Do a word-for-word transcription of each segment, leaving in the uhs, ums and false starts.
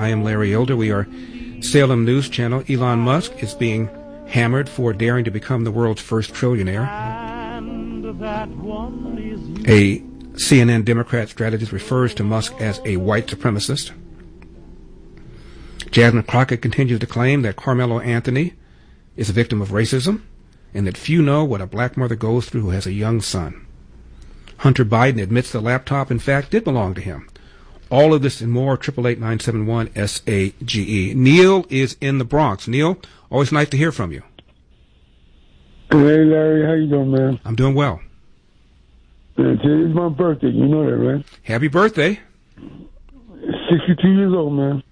I am Larry Elder. We are Salem News Channel. Elon Musk is being hammered for daring to become the world's first trillionaire. A C N N Democrat strategist refers to Musk as a white supremacist. Jasmine Crockett continues to claim that Carmelo Anthony is a victim of racism and that few know what a black mother goes through who has a young son. Hunter Biden admits the laptop, in fact, did belong to him. All of this and more, eight eight eight, nine seven one, S A G E. Neil is in the Bronx. Neil, always nice to hear from you. Hey, Larry, how you doing, man? I'm doing well. Uh, today's my birthday. You know that, right? Happy birthday. sixty-two years old, man.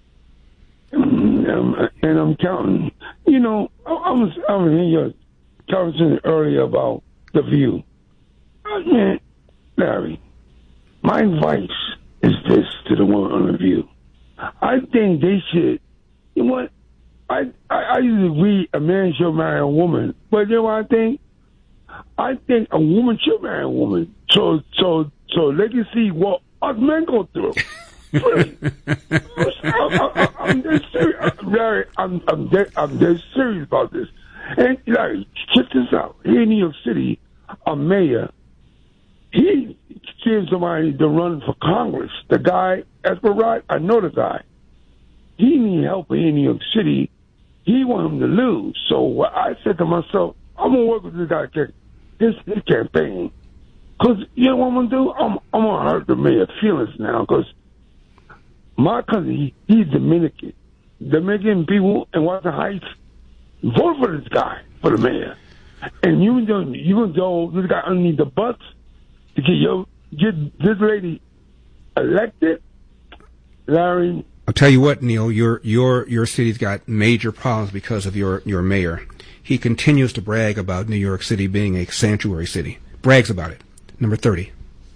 Um, and I'm counting. You know, I, I was I was in your conversation earlier about The View. Uh, man, Larry, my advice is this to the woman on The View. I think they should, you know what? I, I, I usually agree a man should marry a woman. But you know what I think? I think a woman should marry a woman so so so they can see what us men go through. Really. I'm, I'm, I'm dead serious. Larry, I'm, I'm, dead, I'm dead serious about this. And Larry, check this out. Here in New York City, a mayor, he gives somebody to run for Congress. The guy, Esperat, I know the guy. He need help here in New York City. He want him to lose. So I said to myself, I'm going to work with this guy, his, his campaign. Because you know what I'm going to do? I'm, I'm going to hurt the mayor's feelings now because my cousin, he, he's Dominican. Dominican people in Washington Heights vote for this guy, for the mayor. And you going you to throw this guy underneath the bus to get, your, get this lady elected? Larry? I'll tell you what, Neil, your your your city's got major problems because of your, your mayor. He continues to brag about New York City being a sanctuary city. Brags about it. Number thirty.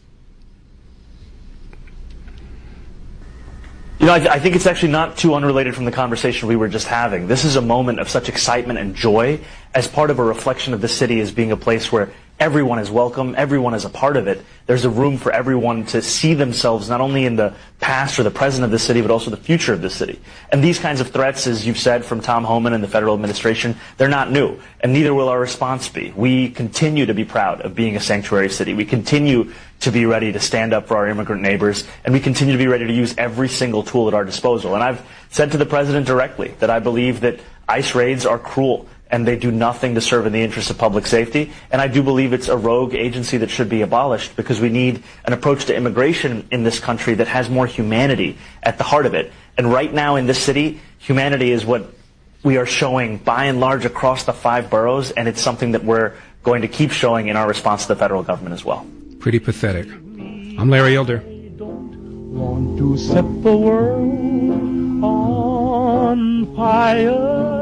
You know, I, th- I think it's actually not too unrelated from the conversation we were just having. This is a moment of such excitement and joy as part of a reflection of the city as being a place where everyone is welcome, everyone is a part of it. There's a room for everyone to see themselves not only in the past or the present of the city, but also the future of the city. And these kinds of threats, as you've said, from Tom Homan and the federal administration, they're not new, and neither will our response be. We continue to be proud of being a sanctuary city. We continue to be ready to stand up for our immigrant neighbors, and we continue to be ready to use every single tool at our disposal. And I've said to the president directly that I believe that ICE raids are cruel and they do nothing to serve in the interest of public safety. And I do believe it's a rogue agency that should be abolished because we need an approach to immigration in this country that has more humanity at the heart of it. And right now in this city, humanity is what we are showing by and large across the five boroughs, and it's something that we're going to keep showing in our response to the federal government as well. Pretty pathetic. I'm Larry Elder. Want to set the world on fire.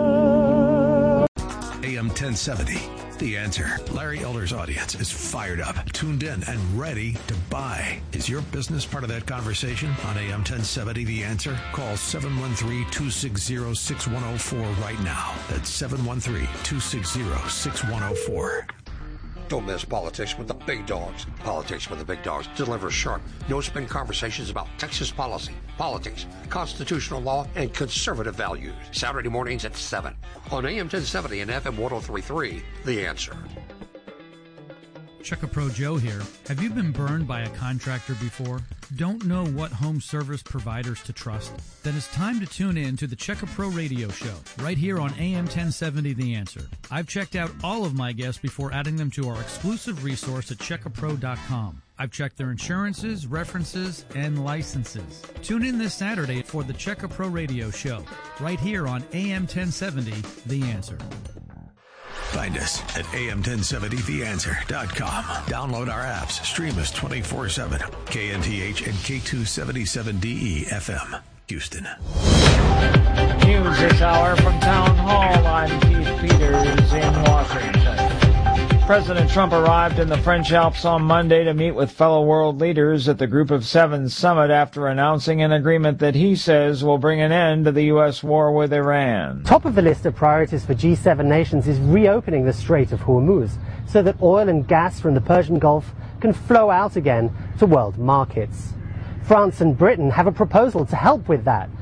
A M ten seventy, The Answer. Larry Elder's audience is fired up, tuned in, and ready to buy. Is your business part of that conversation on A M ten seventy, The Answer? Call seven one three, two six zero, six one zero four right now. That's seven one three, two six zero, six one zero four. Don't miss Politics with the Big Dogs. Politics with the Big Dogs delivers sharp, no-spin conversations about Texas policy, politics, constitutional law, and conservative values. Saturday mornings at seven on A M ten seventy and F M one oh three point three. The Answer. Check-A-Pro Joe here. Have you been burned by a contractor before? Don't know what home service providers to trust? Then it's time to tune in to the Check-A-Pro radio show, right here on A M ten seventy The Answer. I've checked out all of my guests before adding them to our exclusive resource at check a pro dot com. I've checked their insurances, references, and licenses. Tune in this Saturday for the Check-A-Pro radio show, right here on A M ten seventy The Answer. Find us at A M ten seventy the answer dot com. Download our apps. Stream us twenty-four seven. K N T H and K two seventy-seven D E F M, Houston. News this hour from Town Hall. I'm Keith Peters in Washington. President Trump arrived in the French Alps on Monday to meet with fellow world leaders at the Group of Seven summit after announcing an agreement that he says will bring an end to the U S war with Iran. Top of the list of priorities for G seven nations is reopening the Strait of Hormuz so that oil and gas from the Persian Gulf can flow out again to world markets. France and Britain have a proposal to help with that,